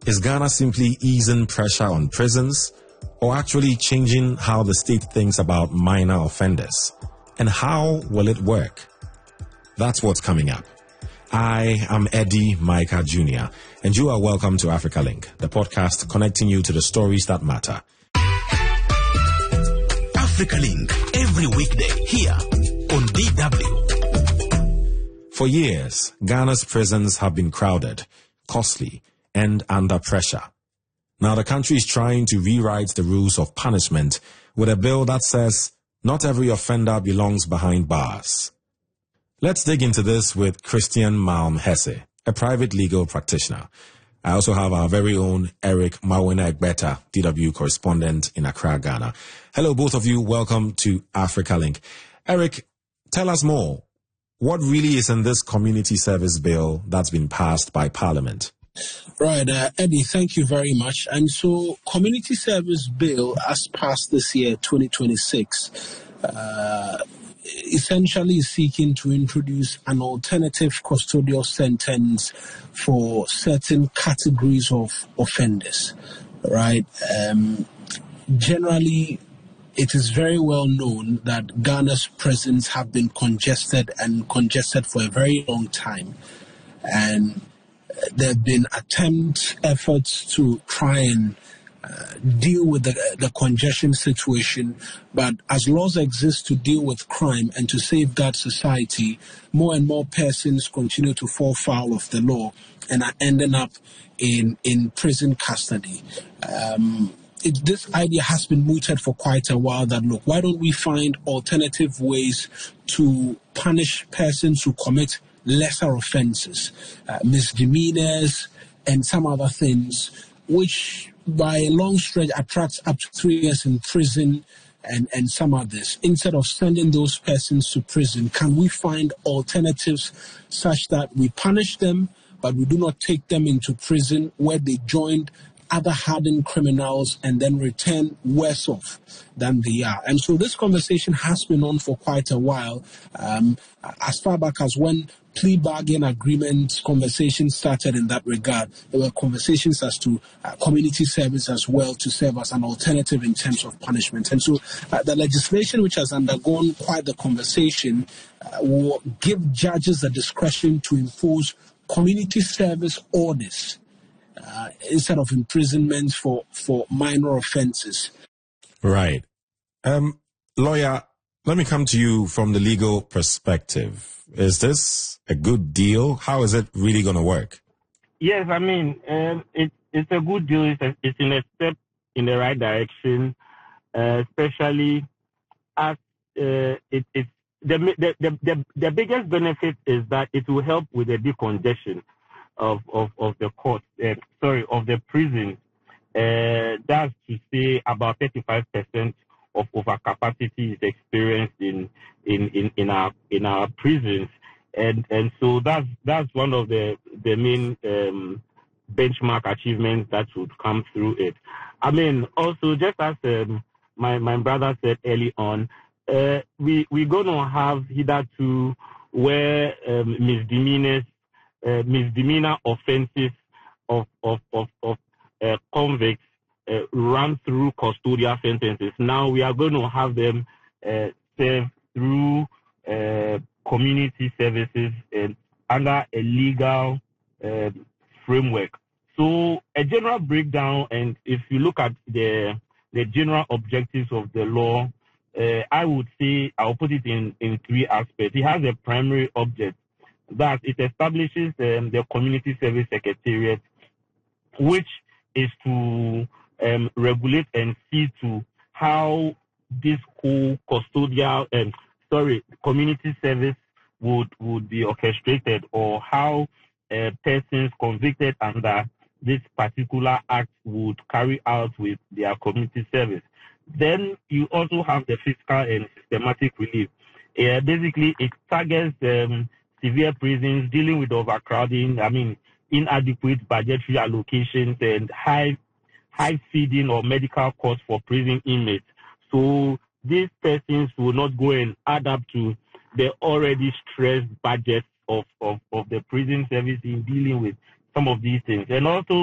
Is Ghana simply easing pressure on prisons, or actually changing how the state thinks about minor offenders? And how will it work? That's what's coming up. I am Eddie Micah Jr., and you are welcome to Africa Link, the podcast connecting you to the stories that matter. Africa Link, every weekday here on DW. For years, Ghana's prisons have been crowded, costly, and under pressure. Now the country is trying to rewrite the rules of punishment with a bill that says not every offender belongs behind bars. Let's dig into this with Christian Malm Hesse, a private legal practitioner. I also have our very own Eric Mawina Egbeta, DW correspondent in Accra, Ghana. Hello, both of you. Welcome to Africa Link. Eric, tell us more. What really is in this community service bill that's been passed by Parliament? Right, Eddie, thank you very much. And so, Community Service Bill, as passed this year, 2026, essentially is seeking to introduce an alternative custodial sentence for certain categories of offenders, right? Generally, it is very well known that Ghana's prisons have been congested for a very long time. And there have been efforts to try and deal with the congestion situation, but as laws exist to deal with crime and to safeguard society, more and more persons continue to fall foul of the law and are ending up in prison custody. This idea has been mooted for quite a while that, look, why don't we find alternative ways to punish persons who commit lesser offenses, misdemeanors, and some other things, which by a long stretch attracts up to 3 years in prison and some others. Instead of sending those persons to prison, can we find alternatives such that we punish them, but we do not take them into prison where they joined other hardened criminals and then return worse off than they are? And so this conversation has been on for quite a while, as far back as when plea bargain agreement conversations started in that regard. There were conversations as to community service as well to serve as an alternative in terms of punishment. And so the legislation, which has undergone quite the conversation, will give judges the discretion to impose community service orders instead of imprisonment for minor offenses. Right. Lawyer, let me come to you from the legal perspective. Is this a good deal? How is it really going to work? Yes, I mean, it's a good deal. It's in a step in the right direction, especially as it's the biggest benefit is that it will help with the decongestion of the court, of the prisons. That's to say about 35% of overcapacity is experienced in our prisons, and so that's one of the main benchmark achievements that would come through it. I mean, also just as my brother said early on, we're going to have hitherto where misdemeanor offenses of convicts run through custodial sentences. Now we are going to have them served through community services under a legal framework. So a general breakdown, and if you look at the general objectives of the law, I would say I'll put it in 3 aspects. It has a primary object that it establishes the Community Service Secretariat, which is to regulate and see to how this whole community service would be orchestrated, or how persons convicted under this particular act would carry out with their community service. Then you also have the fiscal and systematic relief. Basically, it targets severe prisons dealing with overcrowding, inadequate budgetary allocations, and high feeding or medical costs for prison inmates. So these persons will not go and add up to the already stressed budget of the prison service in dealing with some of these things. And also